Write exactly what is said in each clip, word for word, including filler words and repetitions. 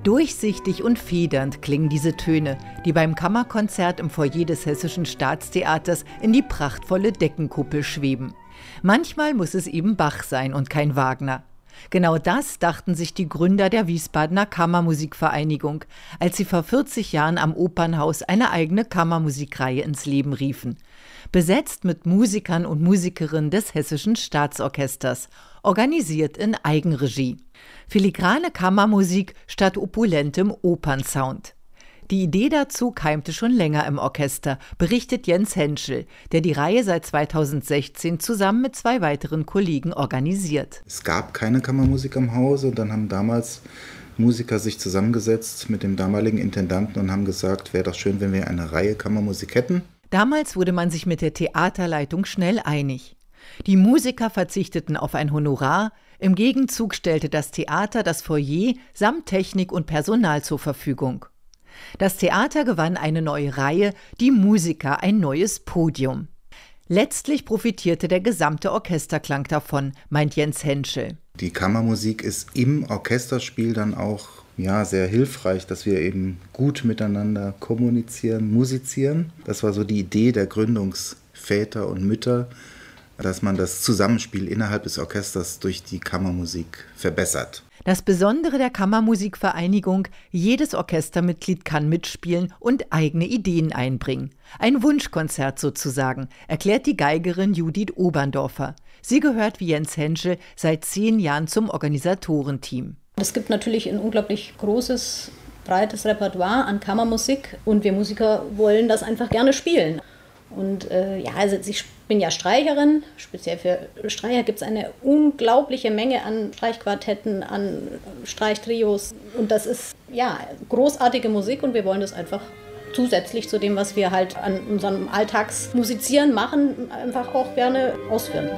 Durchsichtig und federnd klingen diese Töne, die beim Kammerkonzert im Foyer des Hessischen Staatstheaters in die prachtvolle Deckenkuppel schweben. Manchmal muss es eben Bach sein und kein Wagner. Genau das dachten sich die Gründer der Wiesbadener Kammermusikvereinigung, als sie vor vierzig Jahren am Opernhaus eine eigene Kammermusikreihe ins Leben riefen. Besetzt mit Musikern und Musikerinnen des Hessischen Staatsorchesters, organisiert in Eigenregie. Filigrane Kammermusik statt opulentem Opernsound. Die Idee dazu keimte schon länger im Orchester, berichtet Jens Henschel, der die Reihe seit zweitausendsechzehn zusammen mit zwei weiteren Kollegen organisiert. Es gab keine Kammermusik im Hause und dann haben damals Musiker sich zusammengesetzt mit dem damaligen Intendanten und haben gesagt, wäre doch schön, wenn wir eine Reihe Kammermusik hätten. Damals wurde man sich mit der Theaterleitung schnell einig. Die Musiker verzichteten auf ein Honorar, im Gegenzug stellte das Theater das Foyer samt Technik und Personal zur Verfügung. Das Theater gewann eine neue Reihe, die Musiker ein neues Podium. Letztlich profitierte der gesamte Orchesterklang davon, meint Jens Henschel. Die Kammermusik ist im Orchesterspiel dann auch ja, sehr hilfreich, dass wir eben gut miteinander kommunizieren, musizieren. Das war so die Idee der Gründungsväter und Mütter, dass man das Zusammenspiel innerhalb des Orchesters durch die Kammermusik verbessert. Das Besondere der Kammermusikvereinigung, jedes Orchestermitglied kann mitspielen und eigene Ideen einbringen. Ein Wunschkonzert sozusagen, erklärt die Geigerin Judith Oberndorfer. Sie gehört wie Jens Henschel seit zehn Jahren zum Organisatorenteam. Es gibt natürlich ein unglaublich großes, breites Repertoire an Kammermusik und wir Musiker wollen das einfach gerne spielen. Und äh, ja, also ich bin ja Streicherin, speziell für Streicher gibt es eine unglaubliche Menge an Streichquartetten, an Streichtrios und das ist ja großartige Musik und wir wollen das einfach zusätzlich zu dem, was wir halt an unserem Alltagsmusizieren machen, einfach auch gerne ausführen.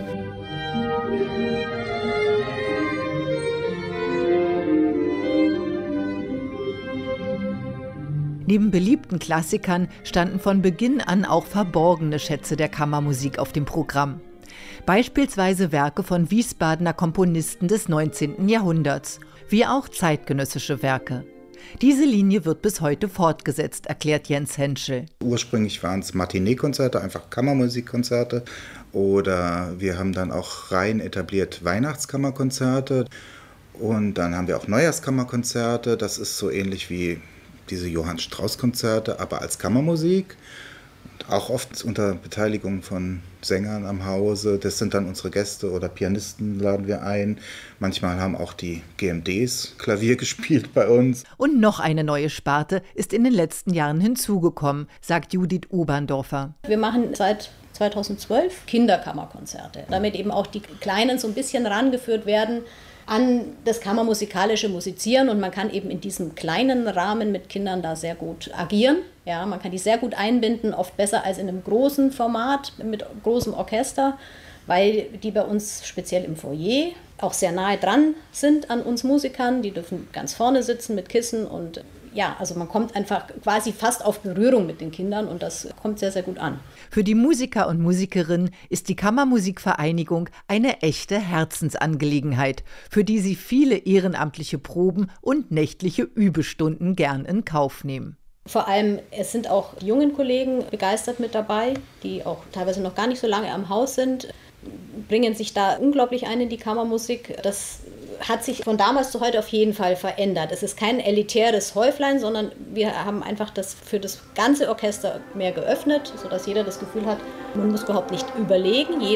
Neben beliebten Klassikern standen von Beginn an auch verborgene Schätze der Kammermusik auf dem Programm. Beispielsweise Werke von Wiesbadener Komponisten des neunzehnten Jahrhunderts, wie auch zeitgenössische Werke. Diese Linie wird bis heute fortgesetzt, erklärt Jens Henschel. Ursprünglich waren es Matinee-Konzerte, einfach Kammermusikkonzerte. Oder wir haben dann auch rein etabliert Weihnachtskammerkonzerte. Und dann haben wir auch Neujahrskammerkonzerte. Das ist so ähnlich wie diese Johann Strauss-Konzerte, aber als Kammermusik. Und auch oft unter Beteiligung von Sängern am Hause. Das sind dann unsere Gäste oder Pianisten laden wir ein. Manchmal haben auch die G M Ds Klavier gespielt bei uns. Und noch eine neue Sparte ist in den letzten Jahren hinzugekommen, sagt Judith Oberndorfer. Wir machen seit zweitausendzwölf Kinderkammerkonzerte, damit eben auch die Kleinen so ein bisschen rangeführt werden an das kammermusikalische Musizieren und man kann eben in diesem kleinen Rahmen mit Kindern da sehr gut agieren. Ja, man kann die sehr gut einbinden, oft besser als in einem großen Format mit großem Orchester, weil die bei uns speziell im Foyer auch sehr nahe dran sind an uns Musikern. Die dürfen ganz vorne sitzen mit Kissen und ja, also man kommt einfach quasi fast auf Berührung mit den Kindern und das kommt sehr, sehr gut an. Für die Musiker und Musikerinnen ist die Kammermusikvereinigung eine echte Herzensangelegenheit, für die sie viele ehrenamtliche Proben und nächtliche Übestunden gern in Kauf nehmen. Vor allem, es sind auch die jungen Kollegen begeistert mit dabei, die auch teilweise noch gar nicht so lange am Haus sind, bringen sich da unglaublich ein in die Kammermusik. Das hat sich von damals zu heute auf jeden Fall verändert. Es ist kein elitäres Häuflein, sondern wir haben einfach das für das ganze Orchester mehr geöffnet, sodass jeder das Gefühl hat, man muss überhaupt nicht überlegen.